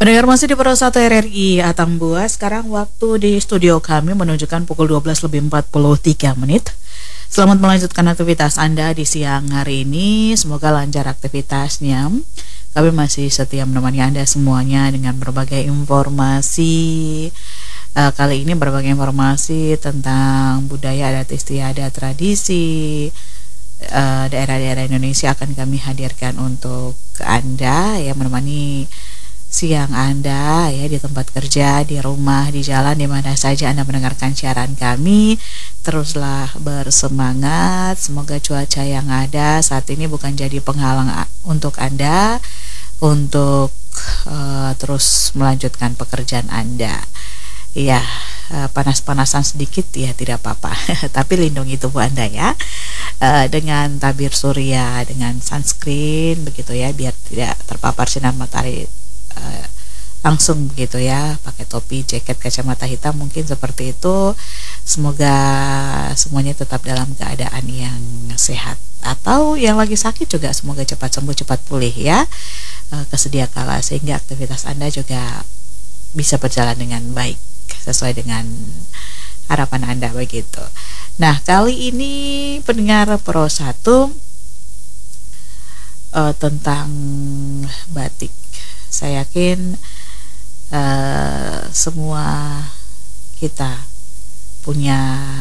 Pendengar masih di Pro 1 RRI Atambua. Sekarang waktu di studio kami menunjukkan pukul 12:43. Selamat melanjutkan aktivitas Anda di siang hari ini. Semoga lancar aktivitasnya. Kami masih setia menemani Anda semuanya dengan berbagai informasi. Kali ini berbagai informasi tentang budaya, adat istiadat, tradisi daerah-daerah Indonesia akan kami hadirkan untuk Anda ya, menemani siang Anda ya, di tempat kerja, di rumah, di jalan, di mana saja Anda mendengarkan siaran kami. Teruslah bersemangat. Semoga cuaca yang ada saat ini bukan jadi penghalang untuk Anda untuk terus melanjutkan pekerjaan Anda. Ya, panas-panasan sedikit ya tidak apa-apa. Tapi lindungi tubuh Anda ya, dengan tabir surya, dengan sunscreen begitu ya, biar tidak terpapar sinar matahari langsung begitu ya. Pakai topi, jaket, kacamata hitam mungkin seperti itu. Semoga semuanya tetap dalam keadaan yang sehat, atau yang lagi sakit juga semoga cepat sembuh, cepat pulih ya, kesedia kala, sehingga aktivitas Anda juga bisa berjalan dengan baik sesuai dengan harapan Anda begitu. Nah, kali ini pendengar Pro 1 tentang batik. Saya yakin semua kita punya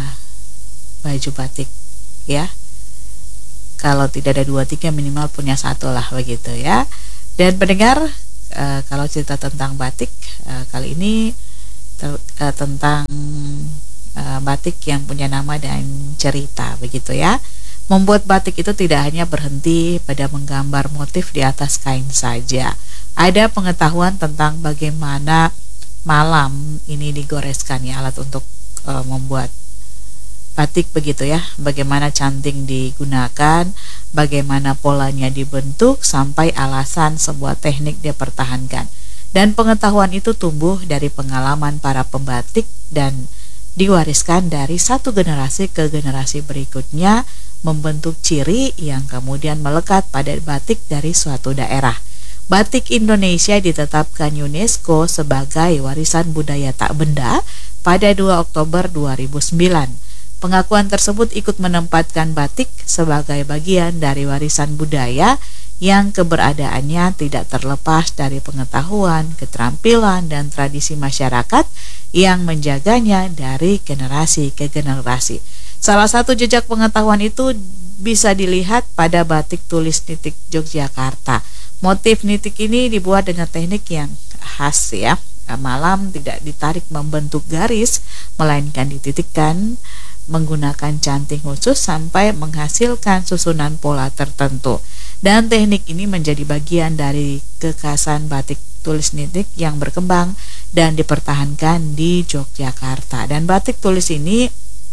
baju batik ya. Kalau tidak ada 2-3 minimal punya satu lah begitu ya. Dan pendengar, kalau cerita tentang batik kali ini tentang batik yang punya nama dan cerita begitu ya. Membuat batik itu tidak hanya berhenti pada menggambar motif di atas kain saja. Ada pengetahuan tentang bagaimana malam ini digoreskan ya, alat untuk membuat batik begitu ya. Bagaimana canting digunakan, bagaimana polanya dibentuk, sampai alasan sebuah teknik dipertahankan. Dan pengetahuan itu tumbuh dari pengalaman para pembatik dan diwariskan dari satu generasi ke generasi berikutnya, membentuk ciri yang kemudian melekat pada batik dari suatu daerah. Batik Indonesia ditetapkan UNESCO sebagai warisan budaya tak benda pada 2 Oktober 2009. Pengakuan tersebut ikut menempatkan batik sebagai bagian dari warisan budaya yang keberadaannya tidak terlepas dari pengetahuan, keterampilan, dan tradisi masyarakat yang menjaganya dari generasi ke generasi. Salah satu jejak pengetahuan itu bisa dilihat pada batik tulis nitik Yogyakarta. Motif nitik ini dibuat dengan teknik yang khas ya. Malam tidak ditarik membentuk garis, melainkan dititikkan menggunakan canting khusus sampai menghasilkan susunan pola tertentu. Dan teknik ini menjadi bagian dari kekhasan batik tulis nitik yang berkembang dan dipertahankan di Yogyakarta. Dan batik tulis ini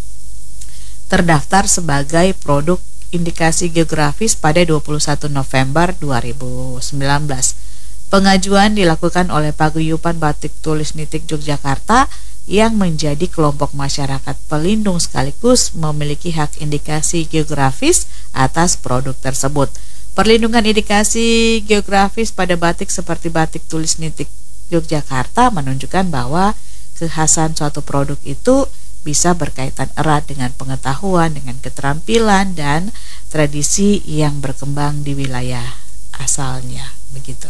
terdaftar sebagai produk indikasi geografis pada 21 November 2019. Pengajuan dilakukan oleh Paguyuban Batik Tulis Nitik Yogyakarta yang menjadi kelompok masyarakat pelindung sekaligus memiliki hak indikasi geografis atas produk tersebut. Perlindungan indikasi geografis pada batik seperti batik tulis nitik Yogyakarta menunjukkan bahwa kekhasan suatu produk itu bisa berkaitan erat dengan pengetahuan, dengan keterampilan, dan tradisi yang berkembang di wilayah asalnya begitu.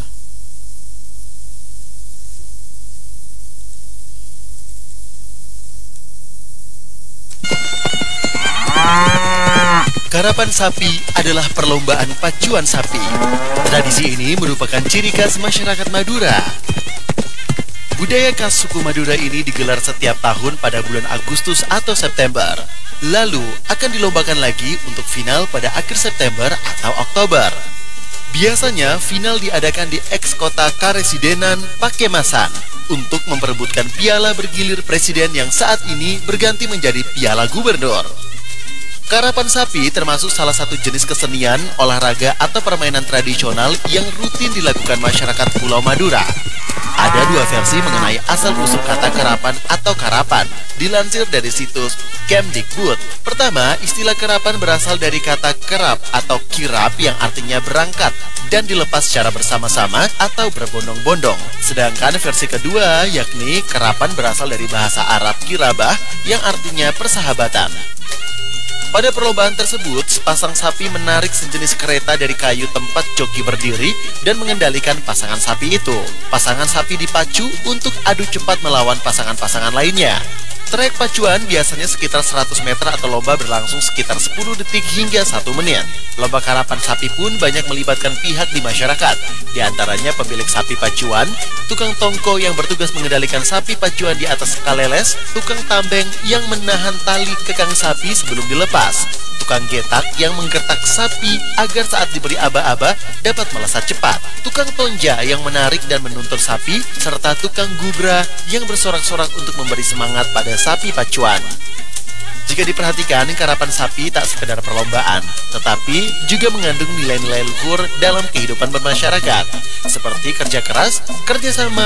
Karapan sapi adalah perlombaan pacuan sapi. Tradisi ini merupakan ciri khas masyarakat Madura. Budaya khas suku Madura ini digelar setiap tahun pada bulan Agustus atau September. Lalu akan dilombakan lagi untuk final pada akhir September atau Oktober. Biasanya final diadakan di eks kota Karesidenan Pakemasan untuk memperebutkan piala bergilir presiden yang saat ini berganti menjadi piala gubernur. Karapan sapi termasuk salah satu jenis kesenian, olahraga, atau permainan tradisional yang rutin dilakukan masyarakat Pulau Madura. Ada dua versi mengenai asal-usul kata karapan atau karapan, dilansir dari situs Kemdikbud. Pertama, istilah karapan berasal dari kata kerap atau kirap yang artinya berangkat dan dilepas secara bersama-sama atau berbondong-bondong. Sedangkan versi kedua, yakni karapan berasal dari bahasa Arab kirabah yang artinya persahabatan. Pada perlombaan tersebut, sepasang sapi menarik sejenis kereta dari kayu tempat joki berdiri dan mengendalikan pasangan sapi itu. Pasangan sapi dipacu untuk adu cepat melawan pasangan-pasangan lainnya. Trek pacuan biasanya sekitar 100 meter atau lomba berlangsung sekitar 10 detik hingga 1 menit. Lomba karapan sapi pun banyak melibatkan pihak di masyarakat. Di antaranya pemilik sapi pacuan, tukang tongko yang bertugas mengendalikan sapi pacuan di atas kaleles, tukang tambeng yang menahan tali kekang sapi sebelum dilepas, tukang getak yang menggertak sapi agar saat diberi aba-aba dapat melesat cepat, tukang tonja yang menarik dan menuntun sapi, serta tukang gubra yang bersorak-sorak untuk memberi semangat pada sapi pacuan. Jika diperhatikan, karapan sapi tak sekedar perlombaan, tetapi juga mengandung nilai-nilai luhur dalam kehidupan bermasyarakat, seperti kerja keras, kerjasama,